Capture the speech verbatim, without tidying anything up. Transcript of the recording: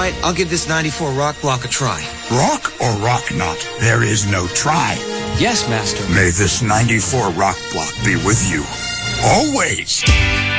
right, I'll give this ninety-four rock block a try. Rock or rock not? There is no try. Yes, Master. May this ninety-four rock block be with you always.